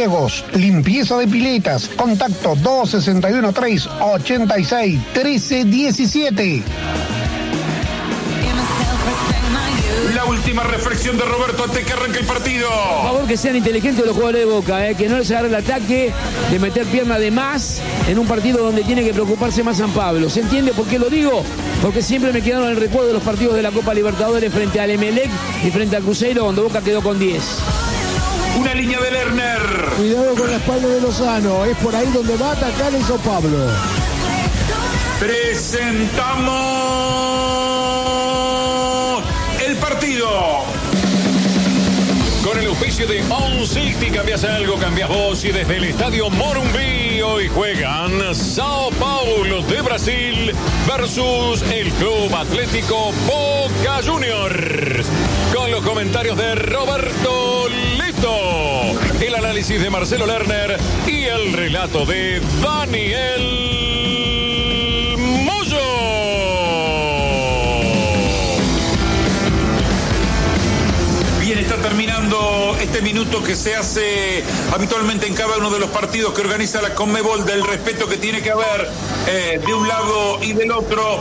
riegos, limpieza de piletas. Contacto 261-386-1317. La última reflexión de Roberto antes que arranque el partido. Por favor, que sean inteligentes los jugadores de Boca, que no les agarre el ataque de meter pierna de más en un partido donde tiene que preocuparse más San Pablo. ¿Se entiende por qué lo digo? Porque siempre me quedaron en el recuerdo de los partidos de la Copa Libertadores frente al Emelec y frente al Cruzeiro, donde Boca quedó con 10. Una línea de Lerner. Cuidado con la espalda de Lozano, es por ahí donde va a atacar el Sao Pablo. Presentamos el partido. Con el auspicio de On City, cambias algo, cambias vos. Y desde el estadio Morumbi hoy juegan Sao Paulo de Brasil versus el Club Atlético Boca Juniors. Con los comentarios de Roberto Lito, el análisis de Marcelo Lerner y el relato de Daniel Moyo. Bien, está terminando este minuto que se hace habitualmente en cada uno de los partidos que organiza la Conmebol, del respeto que tiene que haber de un lado y del otro.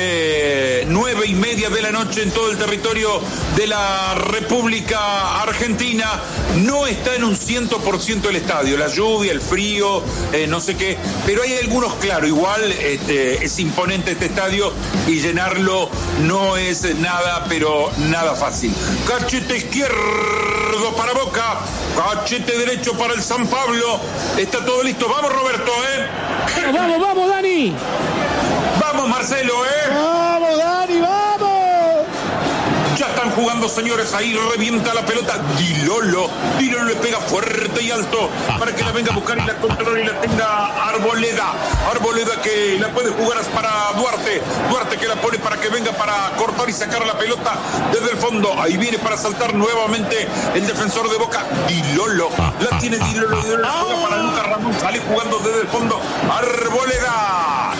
9:30 de la noche en todo el territorio de la República Argentina. No está en un 100% el estadio, la lluvia, el frío, no sé qué, pero hay algunos, claro, igual es imponente este estadio y llenarlo no es nada, pero nada fácil. Cachete izquierdo para Boca, cachete derecho para el San Pablo. Está todo listo, vamos Roberto, Vamos, vamos, Dani. Vamos Marcelo, ¡Vamos, Dani, vamos! Ya están jugando, señores, ahí revienta la pelota Dilolo le pega fuerte y alto para que la venga a buscar y la controle y la tenga Arboleda que la puede jugar para Duarte que la pone para que venga para cortar y sacar la pelota desde el fondo. Ahí viene para saltar nuevamente el defensor de Boca, Dilolo, la tiene Dilolo la juega para Lucas Ramón, sale jugando desde el fondo Arboleda.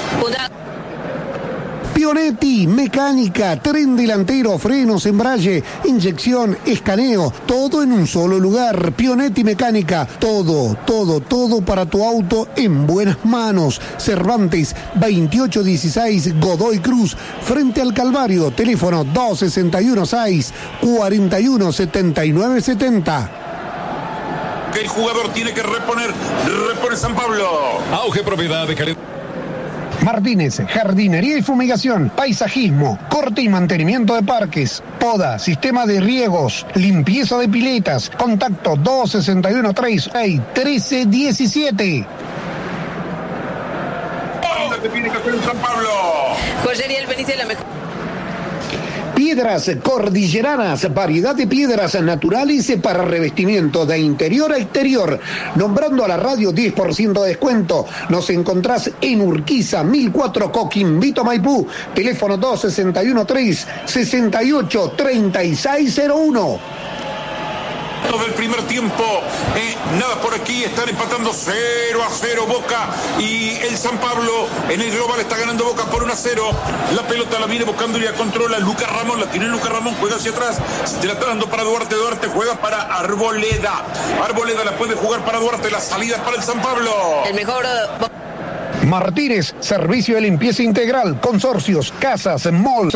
Pionetti, mecánica, tren delantero, frenos, embrague, inyección, escaneo, todo en un solo lugar. Pionetti Mecánica, todo para tu auto en buenas manos. Cervantes 2816 Godoy Cruz, frente al Calvario. Teléfono 261-6-417970. Que el jugador tiene que repone San Pablo. Auge Propiedad de Calidad. Martínez, jardinería y fumigación, paisajismo, corte y mantenimiento de parques, poda, sistema de riegos, limpieza de piletas. Contacto 261-386-1317. ¿Qué tiene que hacer en San Pablo? Joyería El Fenicio, la mejor. Piedras cordilleranas, variedad de piedras naturales para revestimiento de interior a exterior. Nombrando a la radio 10% de descuento. Nos encontrás en Urquiza, 1004 Coquimbito, Maipú. Teléfono 261-368-3601. Del primer tiempo, nada por aquí, están empatando 0-0 Boca y el San Pablo en el global está ganando Boca por 1-0. La pelota la viene buscando y la controla Lucas Ramón, la tiene Lucas Ramón, juega hacia atrás, se la está dando para Duarte juega para Arboleda la puede jugar para Duarte, la salida para el San Pablo. El mejor... Martínez, servicio de limpieza integral, consorcios, casas, mall,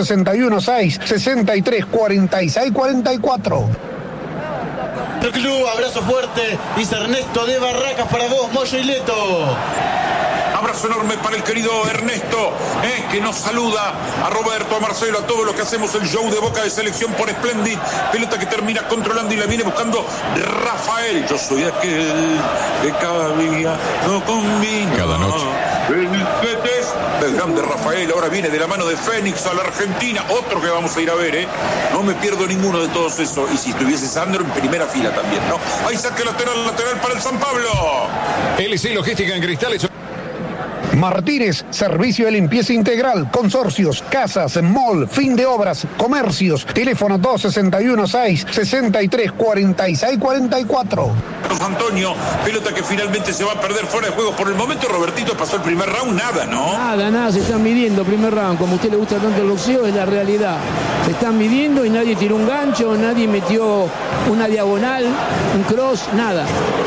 616-6346-44. El club, abrazo fuerte, dice Ernesto de Barracas para vos, Moyo y Leto. Abrazo enorme para el querido Ernesto, que nos saluda, a Roberto, a Marcelo, a todos los que hacemos el show de Boca de Selección por Splendid. Pelota que termina controlando y la viene buscando Rafael. Yo soy aquel que cada día no combina. Cada noche. El grande Rafael ahora viene de la mano de Fénix a la Argentina. Otro que vamos a ir a ver, No me pierdo ninguno de todos esos. Y si estuviese Sandro en primera fila también, ¿no? Ahí saque lateral para el San Pablo. LC Logística en Cristales. Martínez, servicio de limpieza integral, consorcios, casas, mall, fin de obras, comercios. Teléfono 261-6-6346-44. Antonio, pelota que finalmente se va a perder fuera de juego. Por el momento, Robertito pasó el primer round, nada, ¿no? Nada, se están midiendo primer round. Como a usted le gusta tanto el boxeo, es la realidad. Se están midiendo y nadie tiró un gancho, nadie metió una diagonal, un cross, nada.